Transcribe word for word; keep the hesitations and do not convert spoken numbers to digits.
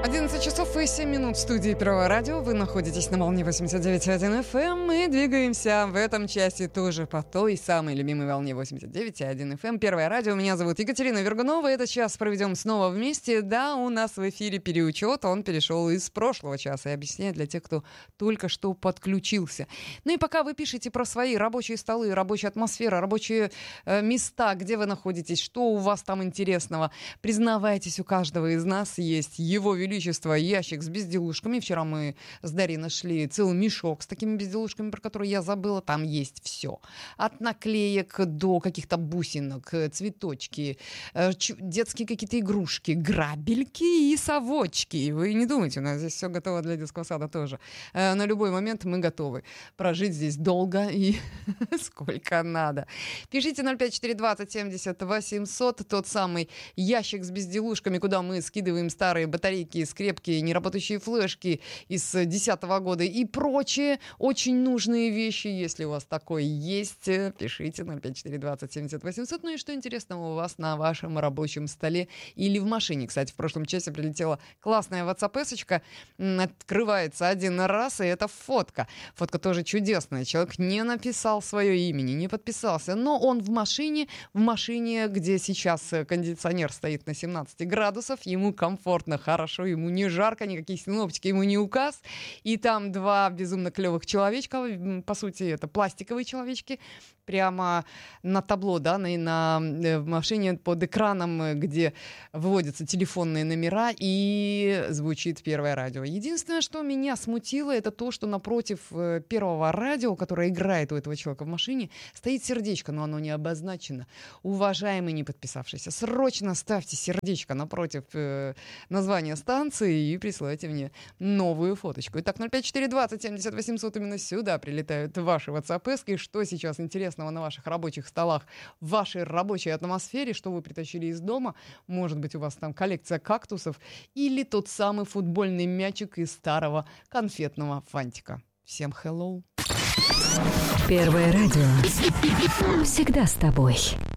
одиннадцать часов и семь минут в студии Первого радио. Вы находитесь на волне восемьдесят девять и один эф эм. Мы двигаемся в этом часе тоже по той самой любимой волне восемьдесят девять и один эф эм. Первое радио. Меня зовут Екатерина Вергунова. Этот час проведем снова вместе. Да, у нас в эфире переучет. Он перешел из прошлого часа. И объясняю для тех, кто только что подключился. Ну и пока вы пишете про свои рабочие столы, рабочая атмосфера, рабочие э, места, где вы находитесь, что у вас там интересного, признавайтесь, у каждого из нас есть его величество. Ящик с безделушками. Вчера мы с Дарьей нашли целый мешок с такими безделушками, про которые я забыла. Там есть все. От наклеек до каких-то бусинок, цветочки, детские какие-то игрушки, грабельки и совочки. Вы не думайте, у нас здесь все готово для детского сада тоже. На любой момент мы готовы прожить здесь долго и сколько надо. Пишите ноль пять четыре двадцать семьдесят восемьсот, тот самый ящик с безделушками, куда мы скидываем старые батарейки, скрепки, неработающие флешки из десятого года и прочие очень нужные вещи. Если у вас такое есть, пишите ноль пять четыре двадцать семьдесят восемьсот. Ну и что интересного у вас на вашем рабочем столе или в машине. Кстати, в прошлом часе прилетела классная ватсап-эсочка. Открывается один раз, и это фотка. Фотка тоже чудесная. Человек не написал свое имя, не подписался, но он в машине, в машине, где сейчас кондиционер стоит на семнадцать градусов, ему комфортно, хорошо, ему не жарко, никакие синоптики ему не указ. И там два безумно клевых человечка, по сути, это пластиковые человечки, прямо на табло, да, на, на, в машине под экраном, где выводятся телефонные номера и звучит Первое радио. Единственное, что меня смутило, это то, что напротив Первого радио, которое играет у этого человека в машине, стоит сердечко, но оно не обозначено. Уважаемый не подписавшийся, срочно ставьте сердечко напротив э, названия станции и присылайте мне новую фоточку. Итак, ноль пять четыре двадцать семьдесят восемьсот, именно сюда прилетают ваши ватсап-эски. Что сейчас интересного на ваших рабочих столах, в вашей рабочей атмосфере, что вы притащили из дома? Может быть, у вас там коллекция кактусов или тот самый футбольный мячик из старого конфетного фантика. Всем hello! Первое радио. Всегда с тобой.